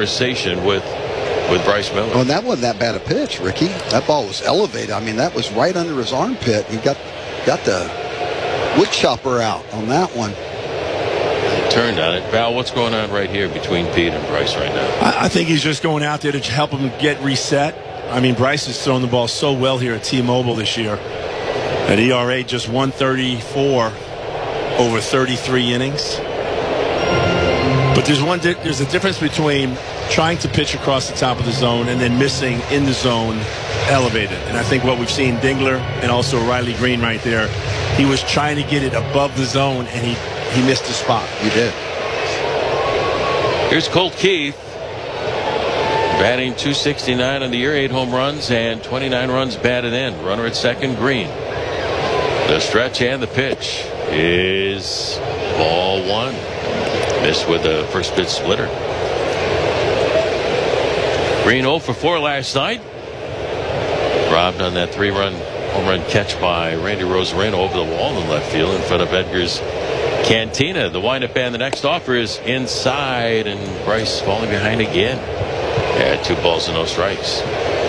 conversation with Bryce Miller. Oh, and that wasn't that bad a pitch, Ricky. That ball was elevated. I mean, that was right under his armpit. He got the wood chopper out on that one. Turned on it. Val, what's going on right here between Pete and Bryce right now? I think he's just going out there to help him get reset. I mean, Bryce has thrown the ball so well here at T-Mobile this year. At ERA, just 134 over 33 innings. But there's a difference between trying to pitch across the top of the zone and then missing in the zone elevated. And I think what we've seen Dingler and also Riley Green right there, he was trying to get it above the zone and he missed the spot. He did. Here's Colt Keith, batting .269 on the year, 8 home runs and 29 runs batted in. Runner at second, Green. The stretch and the pitch is ball one. Missed with a first pitch splitter. Green 0 for 4 last night. Robbed on that 3-run home run catch by Randy Rosarino over the wall in left field in front of Edgar's Cantina. The windup and the next offer is inside, and Bryce falling behind again. Yeah, 2 balls and no strikes.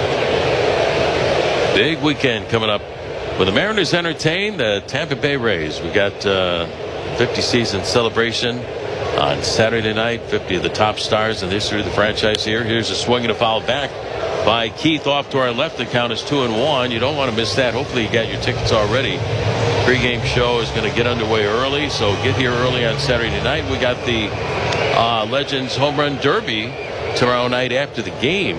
Big weekend coming up with the Mariners entertain the Tampa Bay Rays. We got 50 season celebration on Saturday night. 50 of the top stars in the history of the franchise here. Here's a swing and a foul back by Keith off to our left. The count is 2-1. You don't want to miss that. Hopefully you got your tickets already. Pre-game show is going to get underway early, so get here early on Saturday night. We got the Legends Home Run Derby tomorrow night after the game.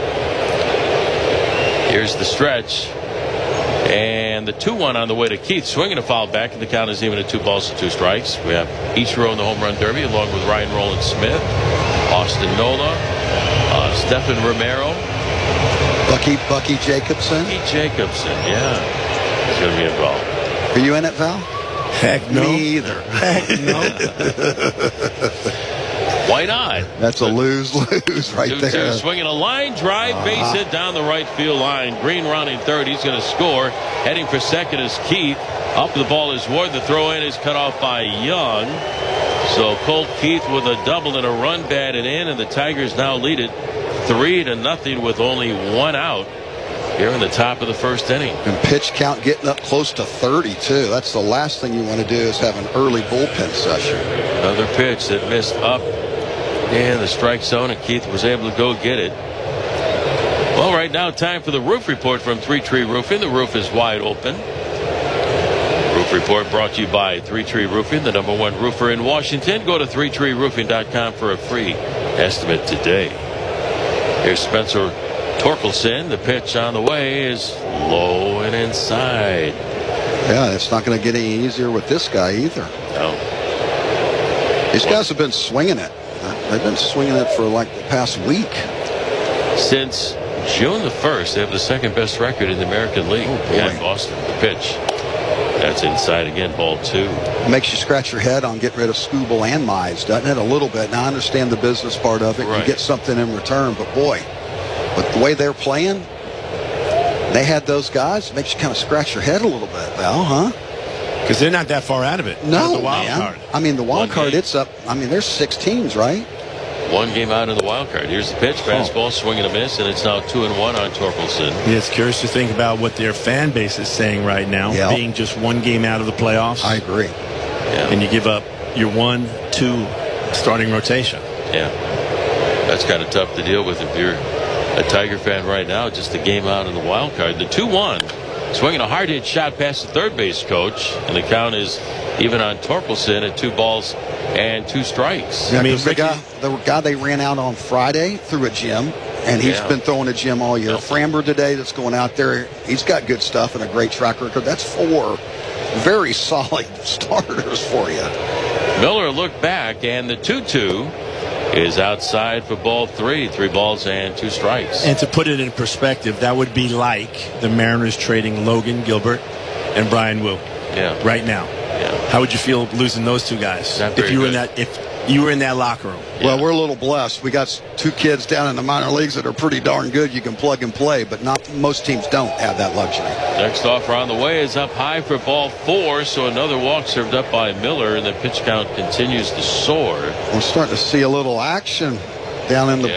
Here's the stretch. And the 2-1 on the way to Keith. Swinging a foul back, and the count is even at 2 balls and 2 strikes. We have Ichiro in the Home Run Derby along with Ryan Roland Smith, Austin Nola, Stephen Romero, Bucky Jacobson. Yeah. He's going to be involved. Are you in it, Val? Heck no. Me either. Heck no. Why not? That's a lose-lose right 2-2, there. swinging a line drive, base hit down the right field line. Green running third. He's going to score. Heading for second is Keith. Up the ball is Ward. The throw in is cut off by Young. So Colt Keith with a double and a run batted in, and the Tigers now lead it 3-0 with only 1 out here in the top of the first inning. And pitch count getting up close to 30 too. That's the last thing you want to do is have an early bullpen session. Another pitch that missed up in the strike zone, and Keith was able to go get it. Well, right now time for the roof report from Three Tree Roofing. The roof is wide open. Roof report brought to you by Three Tree Roofing, the #1 roofer in Washington. Go to threetreeroofing.com for a free estimate today. Here's Spencer Torkelson. The pitch on the way is low and inside. Yeah, it's not going to get any easier with this guy either. No. These guys have been swinging it. They've been swinging it for like the past week. Since June the 1st, they have the second best record in the American League. In Boston. The pitch. That's inside again, ball 2. It makes you scratch your head on getting rid of Skubal and Mize, doesn't it? A little bit. Now, I understand the business part of it. Right. You get something in return, but boy, with the way they're playing, they had those guys. It makes you kind of scratch your head a little bit, Val, huh? Because they're not that far out of it. No, the wild man. card. I mean, the wild One card, game. it's up. I mean, there's 6 teams, right? 1 game out in the wild card. Here's the pitch. Fastball, swing and a miss, and it's now 2-1 on Torkelson. Yeah, it's curious to think about what their fan base is saying right now, being just 1 game out of the playoffs. I agree. Yeah. And you give up your 1-2 starting rotation. Yeah. That's kind of tough to deal with if you're a Tiger fan right now. Just the game out in the wild card. The 2-1. Swinging a hard hit shot past the third base coach, and the count is even on Torkelson at 2 balls and 2 strikes. Yeah, I mean, the guy they ran out on Friday threw a gym, and he's been throwing a gym all year. Framber today that's going out there, he's got good stuff and a great track record. That's 4 very solid starters for you. Miller looked back, and the 2-2 is outside for ball 3. 3 balls and 2 strikes. And to put it in perspective, that would be like the Mariners trading Logan Gilbert and Brian Wu. Yeah. Right now. Yeah. How would you feel losing those 2 guys? Not very good. If you were in that locker room? Yeah. Well, we're a little blessed. We got 2 kids down in the minor leagues that are pretty darn good. You can plug and play, but not most teams don't have that luxury. Next offer on the way is up high for ball 4, so another walk served up by Miller, and the pitch count continues to soar. We're starting to see a little action down in the